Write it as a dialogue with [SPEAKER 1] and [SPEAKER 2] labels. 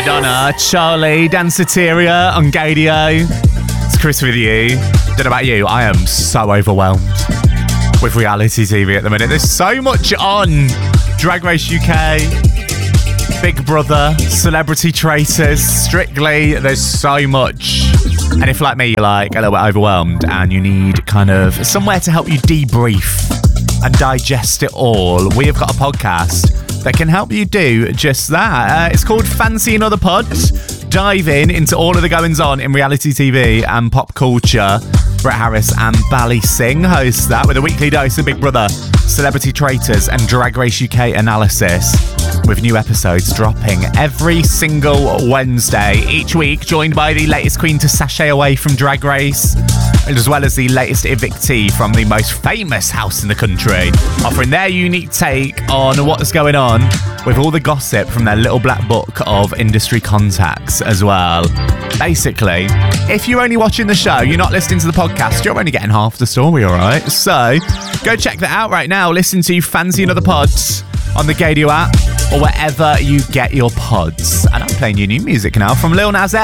[SPEAKER 1] Madonna, Charlie, Danceteria on Gadio. It's Chris with you. Don't know about you, I am so overwhelmed with reality TV at the minute. There's so much on. Drag Race UK, Big Brother, Celebrity Traitors, Strictly. There's so much. And if, like me, you're like a little bit overwhelmed and you need kind of somewhere to help you debrief and digest it all, we have got a podcast that can help you do just that. It's called Fancy Another Pod. Dive into all of the goings on in reality TV and pop culture. Brett Harris and Bally Singh host that with a weekly dose of Big Brother, Celebrity Traitors and Drag Race UK analysis, with new episodes dropping every single Wednesday each week, joined by the latest queen to sashay away from Drag Race, as well as the latest evictee from the most famous house in the country, offering their unique take on what's going on with all the gossip from their little black book of industry contacts as well. Basically, if you're only watching the show, you're not listening to the podcast, you're only getting half the story, all right? So go check that out right now. Listen to Fancy Another Pods on the Gadio app or wherever you get your pods. And I'm playing you new music now from Lil Nas X.